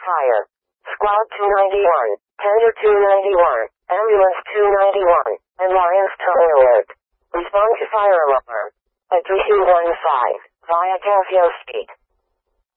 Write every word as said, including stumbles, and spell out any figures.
fire. Squad two ninety-one, Tender two ninety-one, Ambulance two ninety-one, and Lions Towing Alert. Respond to fire alarm. At three two one five, via Casio Street.